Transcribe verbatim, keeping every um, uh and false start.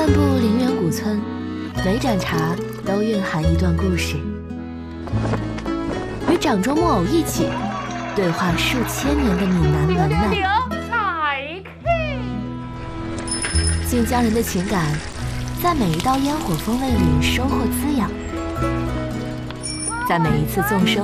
漫步陵园古村，每盏茶都蕴含一段故事。与掌中木偶一起对话数千年的闽南文脉，晋江人的情感在每一道烟火风味里收获滋养，在每一次纵声